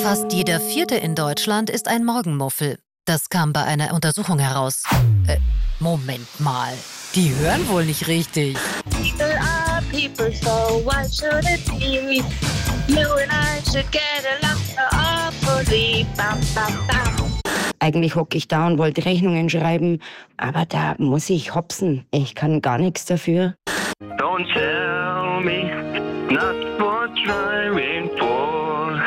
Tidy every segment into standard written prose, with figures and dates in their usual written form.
Fast jeder Vierte in Deutschland ist ein Morgenmuffel. Das kam bei einer Untersuchung heraus. Moment mal. Die hören wohl nicht richtig. People are people, so why should it be? You and I should get along so awfully. Bam, bam, bam. Eigentlich hocke ich da und wollte Rechnungen schreiben, aber da muss ich hopsen. Ich kann gar nichts dafür. Don't tell me not what driving for.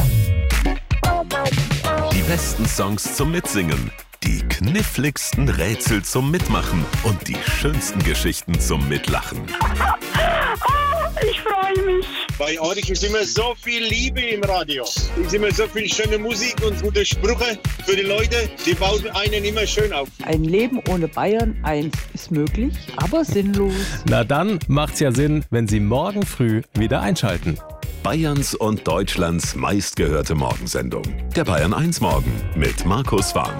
Die besten Songs zum Mitsingen, die kniffligsten Rätsel zum Mitmachen und die schönsten Geschichten zum Mitlachen. Ich freue mich. Bei euch ist immer so viel Liebe im Radio. Es ist immer so viel schöne Musik und gute Sprüche für die Leute. Die bauen einen immer schön auf. Ein Leben ohne Bayern 1 ist möglich, aber sinnlos. Na dann macht's ja Sinn, wenn Sie morgen früh wieder einschalten. Bayerns und Deutschlands meistgehörte Morgensendung. Der Bayern 1 Morgen mit Markus Warm.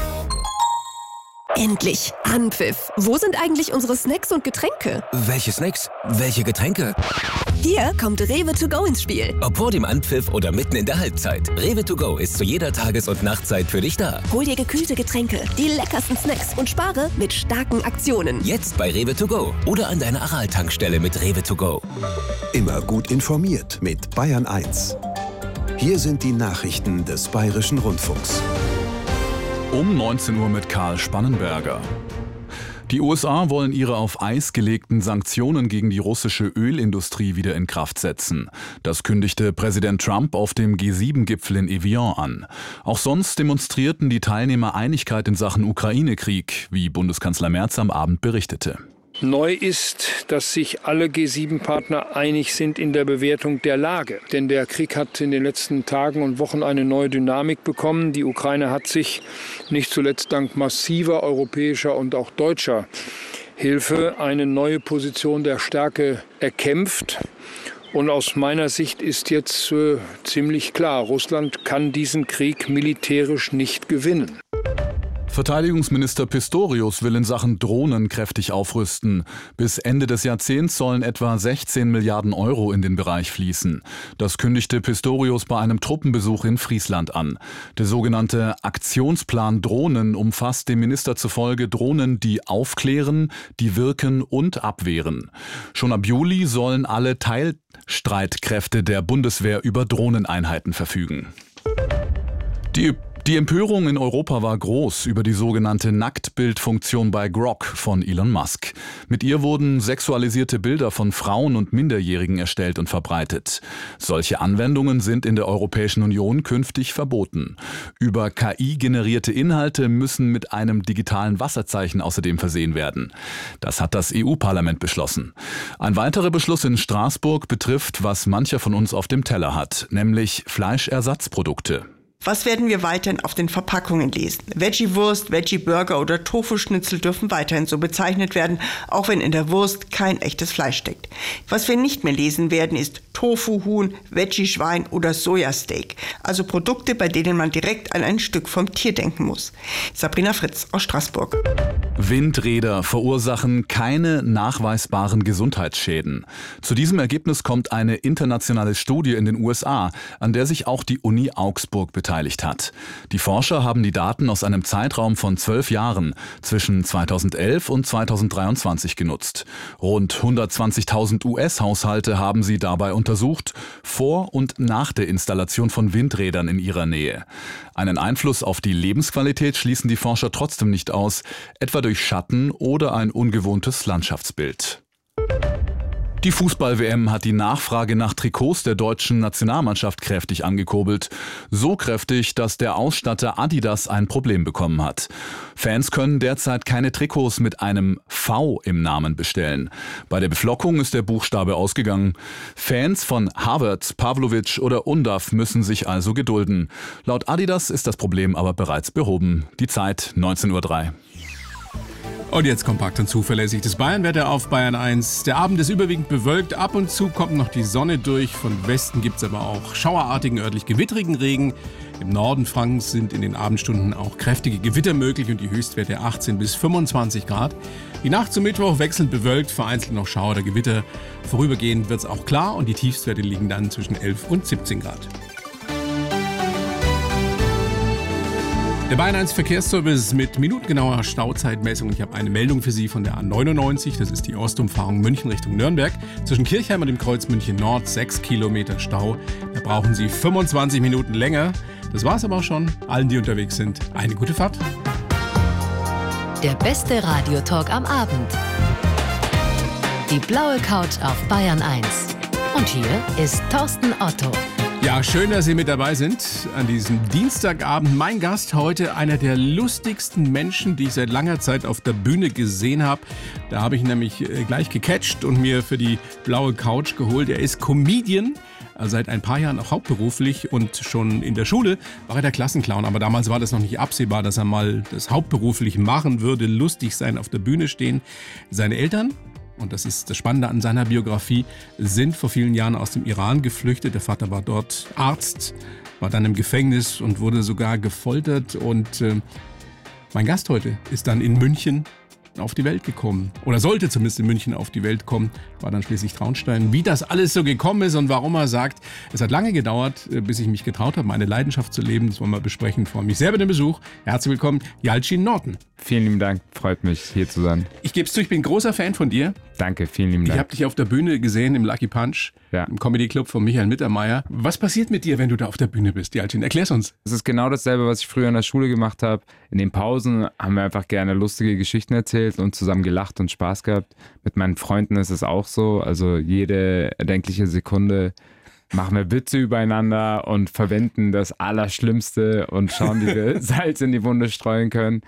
Endlich! Anpfiff! Wo sind eigentlich unsere Snacks und Getränke? Welche Snacks? Welche Getränke? Hier kommt Rewe to go ins Spiel. Ob vor dem Anpfiff oder mitten in der Halbzeit. Rewe to go ist zu jeder Tages- und Nachtzeit für dich da. Hol dir gekühlte Getränke, die leckersten Snacks und spare mit starken Aktionen. Jetzt bei Rewe to go oder an deiner Aral-Tankstelle mit Rewe to go. Immer gut informiert mit Bayern 1. Hier sind die Nachrichten des Bayerischen Rundfunks. Um 19 Uhr mit Karl Spannenberger. Die USA wollen ihre auf Eis gelegten Sanktionen gegen die russische Ölindustrie wieder in Kraft setzen. Das kündigte Präsident Trump auf dem G7-Gipfel in Evian an. Auch sonst demonstrierten die Teilnehmer Einigkeit in Sachen Ukraine-Krieg, wie Bundeskanzler Merz am Abend berichtete. Neu ist, dass sich alle G7-Partner einig sind in der Bewertung der Lage. Denn der Krieg hat in den letzten Tagen und Wochen eine neue Dynamik bekommen. Die Ukraine hat sich nicht zuletzt dank massiver europäischer und auch deutscher Hilfe eine neue Position der Stärke erkämpft. Und aus meiner Sicht ist jetzt ziemlich klar, Russland kann diesen Krieg militärisch nicht gewinnen. Verteidigungsminister Pistorius will in Sachen Drohnen kräftig aufrüsten. Bis Ende des Jahrzehnts sollen etwa 16 Milliarden Euro in den Bereich fließen. Das kündigte Pistorius bei einem Truppenbesuch in Friesland an. Der sogenannte Aktionsplan Drohnen umfasst dem Minister zufolge Drohnen, die aufklären, die wirken und abwehren. Schon ab Juli sollen alle Teilstreitkräfte der Bundeswehr über Drohneneinheiten verfügen. Die Empörung in Europa war groß über die sogenannte Nacktbildfunktion bei Grok von Elon Musk. Mit ihr wurden sexualisierte Bilder von Frauen und Minderjährigen erstellt und verbreitet. Solche Anwendungen sind in der Europäischen Union künftig verboten. Über KI-generierte Inhalte müssen mit einem digitalen Wasserzeichen außerdem versehen werden. Das hat das EU-Parlament beschlossen. Ein weiterer Beschluss in Straßburg betrifft, was mancher von uns auf dem Teller hat, nämlich Fleischersatzprodukte. Was werden wir weiterhin auf den Verpackungen lesen? Veggie-Wurst, Veggie-Burger oder Tofu-Schnitzel dürfen weiterhin so bezeichnet werden, auch wenn in der Wurst kein echtes Fleisch steckt. Was wir nicht mehr lesen werden, ist Tofu-Huhn, Veggie-Schwein oder Sojasteak. Also Produkte, bei denen man direkt an ein Stück vom Tier denken muss. Sabrina Fritz aus Straßburg. Windräder verursachen keine nachweisbaren Gesundheitsschäden. Zu diesem Ergebnis kommt eine internationale Studie in den USA, an der sich auch die Uni Augsburg beteiligt hat. Die Forscher haben die Daten aus einem Zeitraum von 12 Jahren zwischen 2011 und 2023 genutzt. Rund 120.000 US-Haushalte haben sie dabei untersucht, vor und nach der Installation von Windrädern in ihrer Nähe. Einen Einfluss auf die Lebensqualität schließen die Forscher trotzdem nicht aus, etwa durch Schatten oder ein ungewohntes Landschaftsbild. Die Fußball-WM hat die Nachfrage nach Trikots der deutschen Nationalmannschaft kräftig angekurbelt. So kräftig, dass der Ausstatter Adidas ein Problem bekommen hat. Fans können derzeit keine Trikots mit einem V im Namen bestellen. Bei der Beflockung ist der Buchstabe ausgegangen. Fans von Havertz, Pavlovic oder Undav müssen sich also gedulden. Laut Adidas ist das Problem aber bereits behoben. Die Zeit 19:03 Uhr. Und jetzt kompakt und zuverlässig das Bayernwetter auf Bayern 1. Der Abend ist überwiegend bewölkt, ab und zu kommt noch die Sonne durch. Von Westen gibt es aber auch schauerartigen, örtlich gewitterigen Regen. Im Norden Frankens sind in den Abendstunden auch kräftige Gewitter möglich und die Höchstwerte 18 bis 25 Grad. Die Nacht zum Mittwoch wechselnd bewölkt, vereinzelt noch Schauer oder Gewitter. Vorübergehend wird es auch klar und die Tiefstwerte liegen dann zwischen 11 und 17 Grad. Der Bayern 1 Verkehrsservice mit minutengenauer Stauzeitmessung. Ich habe eine Meldung für Sie von der A99. Das ist die Ostumfahrung München Richtung Nürnberg. Zwischen Kirchheim und dem Kreuz München Nord 6 Kilometer Stau. Da brauchen Sie 25 Minuten länger. Das war's aber auch schon. Allen, die unterwegs sind, eine gute Fahrt. Der beste Radiotalk am Abend. Die blaue Couch auf Bayern 1. Und hier ist Thorsten Otto. Ja, schön, dass Sie mit dabei sind an diesem Dienstagabend. Mein Gast heute, einer der lustigsten Menschen, die ich seit langer Zeit auf der Bühne gesehen habe. Da habe ich nämlich gleich gecatcht und mir für die blaue Couch geholt. Er ist Comedian, seit ein paar Jahren auch hauptberuflich, und schon in der Schule war er der Klassenclown. Aber damals war das noch nicht absehbar, dass er mal das hauptberuflich machen würde, lustig sein, auf der Bühne stehen. Seine Eltern, und das ist das Spannende an seiner Biografie, sind vor vielen Jahren aus dem Iran geflüchtet. Der Vater war dort Arzt, war dann im Gefängnis und wurde sogar gefoltert. Und mein Gast heute ist dann in München auf die Welt gekommen. Oder sollte zumindest in München auf die Welt kommen. War dann schließlich Traunstein. Wie das alles so gekommen ist und warum er sagt, es hat lange gedauert, bis ich mich getraut habe, meine Leidenschaft zu leben. Das wollen wir besprechen. Ich freue mich sehr über den Besuch. Herzlich willkommen, Yalcin Norton. Vielen lieben Dank. Freut mich, hier zu sein. Ich gebe es zu, ich bin ein großer Fan von dir. Danke, vielen lieben Dank. Ich habe dich auf der Bühne gesehen im Lucky Punch, im Comedy Club von Michael Mittermeier. Was passiert mit dir, wenn du da auf der Bühne bist, Yalcin? Erklär's uns. Es ist genau dasselbe, was ich früher in der Schule gemacht habe. In den Pausen haben wir einfach gerne lustige Geschichten erzählt und zusammen gelacht und Spaß gehabt. Mit meinen Freunden ist es auch so. Also jede erdenkliche Sekunde machen wir Witze übereinander und verwenden das Allerschlimmste und schauen, wie wir Salz in die Wunde streuen können.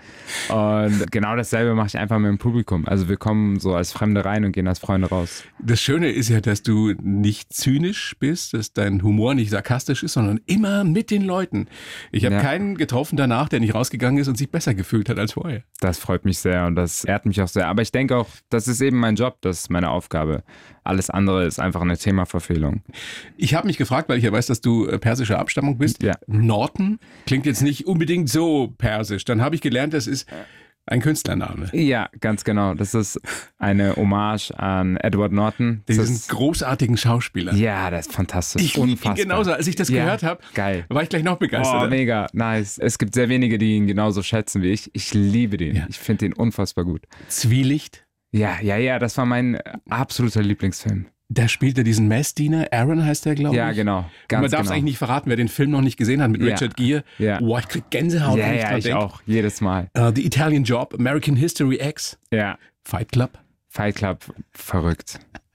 Und genau dasselbe mache ich einfach mit dem Publikum. Also wir kommen so als Fremde rein und gehen als Freunde raus. Das Schöne ist ja, dass du nicht zynisch bist, dass dein Humor nicht sarkastisch ist, sondern immer mit den Leuten. Ich habe keinen getroffen danach, der nicht rausgegangen ist und sich besser gefühlt hat als vorher. Das freut mich sehr und das ehrt mich auch sehr. Aber ich denke auch, das ist eben mein Job, das ist meine Aufgabe. Alles andere ist einfach eine Themaverfehlung. Ich habe mich gefragt, weil ich ja weiß, dass du persischer Abstammung bist. Ja. Norton klingt jetzt nicht unbedingt so persisch. Dann habe ich gelernt, das ist ein Künstlername. Ja, ganz genau. Das ist eine Hommage an Edward Norton. Diesen großartigen Schauspieler. Ja, das ist fantastisch. Ich liebe ihn genauso. Als ich das gehört habe, war ich gleich noch begeistert. Oh, mega, nice. Es gibt sehr wenige, die ihn genauso schätzen wie ich. Ich liebe den. Ja. Ich finde ihn unfassbar gut. Zwielicht? Ja, das war mein absoluter Lieblingsfilm. Da spielt er diesen Messdiener, Aaron heißt der, glaube ich. Ja, genau. Man darf es eigentlich nicht verraten, wer den Film noch nicht gesehen hat mit Richard Gere. Ja. Boah, ich krieg Gänsehaut, wenn ich dran denke. Ja, ich auch, jedes Mal. The Italian Job, American History X. Ja. Fight Club, verrückt.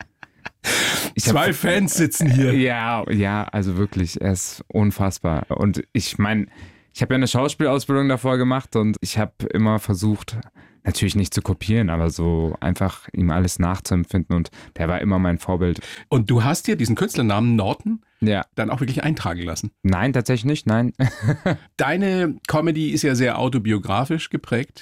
2 Fans sitzen hier. Ja, also wirklich, er ist unfassbar. Und ich meine, ich habe ja eine Schauspielausbildung davor gemacht und ich habe immer versucht, natürlich nicht zu kopieren, aber so einfach ihm alles nachzuempfinden und der war immer mein Vorbild. Und du hast dir diesen Künstlernamen Norton dann auch wirklich eintragen lassen? Nein, tatsächlich nicht, nein. Deine Comedy ist ja sehr autobiografisch geprägt.